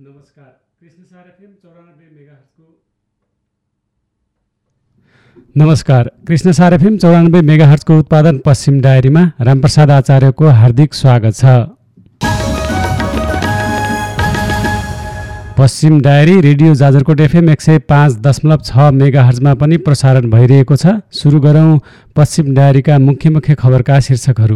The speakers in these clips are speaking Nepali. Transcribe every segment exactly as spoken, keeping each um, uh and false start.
नमस्कार कृष्णसार एफएम चौरानब्बे मेगाहर्जको नमस्कार कृष्णसार एफएम चौरानब्बे मेगाहर्जको उत्पादन पश्चिम डायरीमा रामप्रसाद आचार्यको हार्दिक स्वागत छ। पश्चिम डायरी रेडियो जाजरकोट एफएम एक सय पाँच दशमलव छ मेगाहर्जमा पनि प्रसारण भइरहेको छ। सुरु गरौँ पश्चिम डायरीका मुख्य मुख्य खबरका शीर्षकहरू।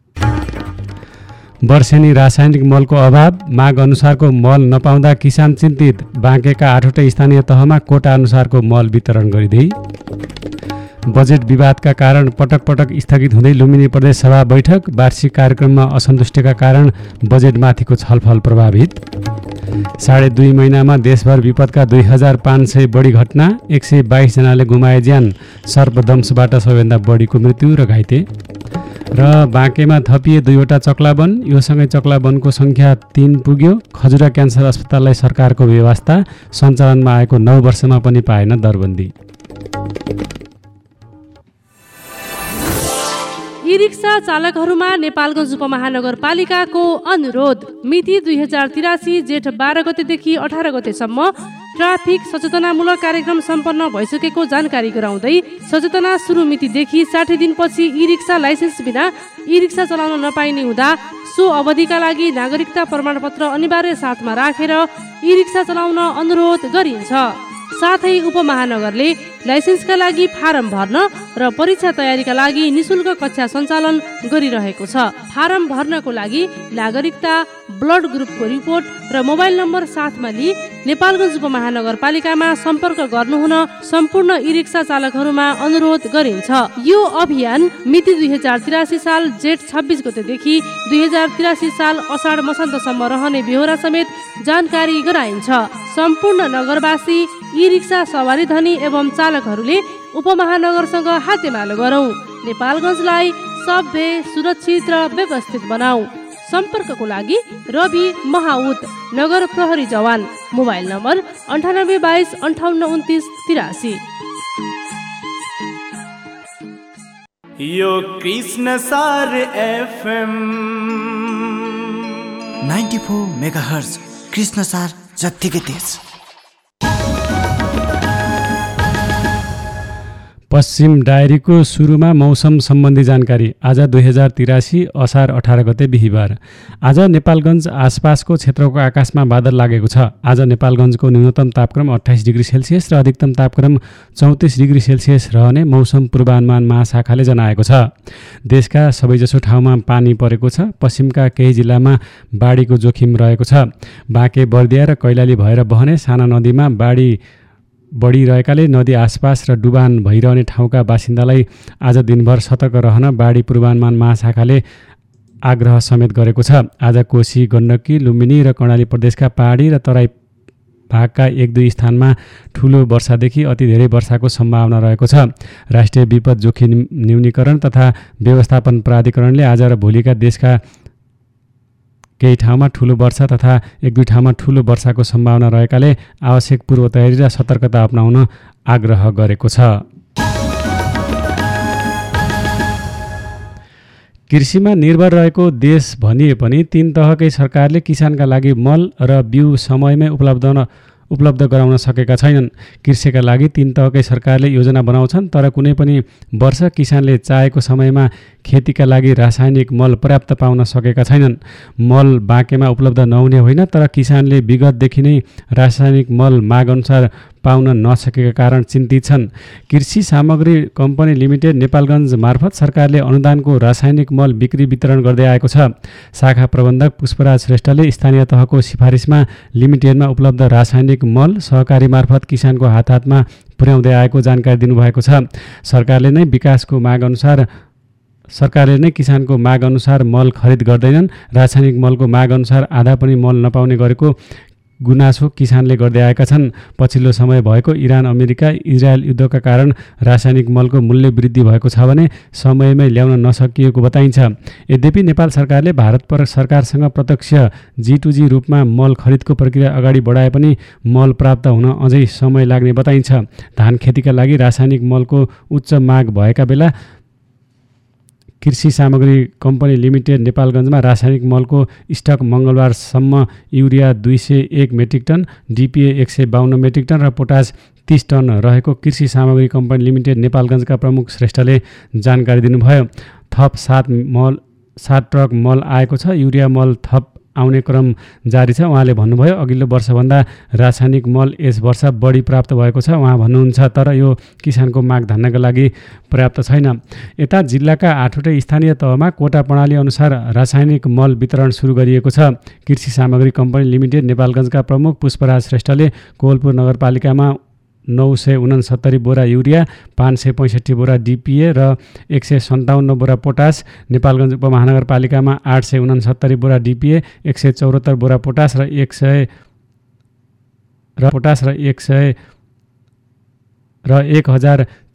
वर्षेनी रासायनिक मलको अभाव, माग अनुसारको मल नपाउँदा किसान चिन्तित। बाँकेका आठवटै स्थानीय तहमा कोटा अनुसारको मल वितरण गरिँदै। बजेट विवादका कारण पटक पटक स्थगित हुँदै लुम्बिनी प्रदेश सभा बैठक, वार्षिक कार्यक्रममा असन्तुष्टिका कारण बजेटमाथिको छलफल प्रभावित। साढे दुई महिनामा देशभर विपदका दुई हजार पाँच सय बढी घटना, एक सय बाइसजनाले गुमाए ज्यान, सर्पदंशबाट सबैभन्दा बढीको मृत्यु र घाइते। र बाँकेमा थपिए दुईवटा चक्लावन, योसँगै चक्लावनको सङ्ख्या तीन पुग्यो। खजुरा क्यान्सर अस्पताललाई सरकारको व्यवस्था, सञ्चालनमा आएको नौ वर्षमा पनि पाएन दरबन्दी। ई रिक्सा चालकहरूमा नेपालगञ्ज उपमहानगरपालिकाको अनुरोध। मिति दुई हजार तिरासी जेठ बाह्र गतेदेखि अठार गतेसम्म ट्राफिक सचेतनामूलक कार्यक्रम सम्पन्न भइसकेको जानकारी गराउँदै सचेतना सुरु मितिदेखि साठी दिनपछि ई रिक्सा लाइसेन्स बिना ई रिक्सा चलाउन नपाइने हुँदा सो अवधिका लागि नागरिकता प्रमाणपत्र अनिवार्य साथमा राखेर ई रिक्सा चलाउन अनुरोध गरिन्छ। साथै उपमहानगरले लाइसेन्सका लागि फारम भर्न र परीक्षा तयारीका लागि निशुल्क कक्षा सञ्चालन गरिरहेको छ। फारम भर्नको लागि नागरिकता, ब्लड ग्रुपको रिपोर्ट र मोबाइल नम्बर साथमा लिई नेपालगञ्ज उपमहानगरपालिकामा सम्पर्क गर्नुहुन सम्पूर्ण ई रिक्सा चालकहरूमा अनुरोध गरिन्छ। यो अभियान मिति दुई हजार तिरासी साल जेठ छब्बिस गतेदेखि दुई हजार तिरासी साल असाढ मसान्तसम्म रहने बेहोरा समेत जानकारी गराइन्छ। सम्पूर्ण नगरवासी, ई रिक्सा सवारी धनी एवं चालकहरूले उपमहानगरसँग हातेमालो गरौँ, नेपालगञ्जलाई सभ्य, सुरक्षित र व्यवस्थित बनाऊ। सम्पर्कको लागि रवि महाउत, नगर प्रहरी जवान, मोबाइल नम्बर अन्ठानब्बे बाइस अन्ठाउन्न उन्तिस तिरासी। यो Krishnasar FM ninety four megahertz Krishnasar जत्तिकै तेज। पश्चिम डायरीको सुरुमा मौसम सम्बन्धी जानकारी। आज दुई हजार तिरासी असार अठार गते बिहिबार। आज नेपालगञ्ज आसपासको क्षेत्रको आकाशमा बादल लागेको छ। आज नेपालगञ्जको न्यूनतम तापक्रम अट्ठाइस डिग्री सेल्सियस र अधिकतम तापक्रम चौतिस डिग्री सेल्सियस रहने मौसम पूर्वानुमान महाशाखाले जनाएको छ। देशका सबैजसो ठाउँमा पानी परेको छ। पश्चिमका केही जिल्लामा बाढीको जोखिम रहेको छ। बाँके, बर्दिया र कैलाली भएर बहने साना नदीमा बाढी बढिरहेकाले नदी आसपास र डुबान भइरहने ठाउँका बासिन्दालाई आज दिनभर सतर्क रहन बाढी पूर्वानुमान महाशाखाले आग्रह समेत गरेको छ। आज कोशी, गण्डकी, लुम्बिनी र कर्णाली प्रदेशका पहाडी र तराई भागका एक दुई स्थानमा ठुलो वर्षादेखि अति धेरै वर्षाको सम्भावना रहेको छ। राष्ट्रिय विपद जोखिम न्यूनीकरण तथा व्यवस्थापन प्राधिकरणले आज र भोलिका देशका केही ठाउँमा ठुलो वर्षा तथा एक दुई ठाउँमा ठुलो वर्षाको सम्भावना रहेकाले आवश्यक पूर्व तयारी र सतर्कता अपनाउन आग्रह गरेको छ। कृषिमा निर्भर रहेको देश भनिए पनि तीन तहकै सरकारले किसानका लागि मल र बिउ समयमै उपलब्ध उपलब्ध गराउन सकेका छैनन्। कृषिका लागि तीन तहकै सरकारले योजना बनाउँछन्, तर कुनै पनि वर्ष किसानले चाहेको समयमा खेतीका लागि रासायनिक मल पर्याप्त पाउन सकेका छैनन्। मल बाँकेमा उपलब्ध नहुने होइन, तर किसानले विगतदेखि नै रासायनिक मल माग अनुसार पाउन नसकेका कारण चिन्तित छन्। कृषि सामग्री कम्पनी लिमिटेड नेपालगञ्ज मार्फत सरकारले अनुदानको रासायनिक मल बिक्री वितरण गर्दै आएको छ। शाखा प्रबन्धक पुष्पराज श्रेष्ठले स्थानीय तहको सिफारिसमा लिमिटेडमा उपलब्ध रासायनिक मल सहकारी मार्फत किसानको हात हातमा पुर्याउँदै आएको जानकारी दिनुभएको छ। सरकारले नै विकासको माग अनुसार सरकारले नै किसानको माग अनुसार मल खरिद गर्दैनन्। रासायनिक मलको माग अनुसार आधा पनि मल नपाउने गरेको गुनासो किसानले गर्दै आएका छन्। पछिल्लो समय भएको इरान, अमेरिका, इजरायल युद्धका कारण रासायनिक मलको मूल्य वृद्धि भएको छ भने समयमै ल्याउन नसकिएको बताइन्छ। यद्यपि नेपाल सरकारले भारत पर सरकारसँग प्रत्यक्ष जी टू जी रूपमा मल खरिदको प्रक्रिया अगाडि बढाए पनि मल प्राप्त हुन अझै समय लाग्ने बताइन्छ। धान खेतीका लागि रासायनिक मलको उच्च माग भएका बेला कृषि सामग्री कम्पनी लिमिटेड नेपालगञ्जमा रासायनिक मलको स्टक मङ्गलबारसम्म युरिया दुई सय एक मेट्रिक टन, डिपिए एक सय बाहन्न मेट्रिक टन र पोटास तीस टन रहेको कृषि सामग्री कम्पनी लिमिटेड नेपालगञ्जका प्रमुख श्रेष्ठले जानकारी दिनुभयो। थप सात मल सात ट्रक मल आएको छ। युरिया मल थप आउने क्रम जारी छ। उहाँले भन्नुभयो अघिल्लो वर्षभन्दा रासायनिक मल यस वर्ष बढी प्राप्त भएको छ। उहाँ भन्नुहुन्छ तर यो किसानको माग धान्नका लागि पर्याप्त छैन। यता जिल्लाका आठवटै स्थानीय तहमा कोटा प्रणाली अनुसार रासायनिक मल वितरण सुरु गरिएको छ। कृषि सामग्री कम्पनी लिमिटेड नेपालगञ्जका प्रमुख पुष्पराज श्रेष्ठले कोवलपुर नगरपालिकामा नौ सय उनसत्तरी बोरा युरिया, पाँच सय पैँसठी बोरा डिपिए र एक सय सन्ताउन्न बोरा पोटास, नेपालगञ्ज उपमहानगरपालिकामा आठ सय उनसत्तरी बोरा डिपिए, एक सय चौहत्तर बोरा पोटास र एक सय र पोटास र एक सय र एक हजार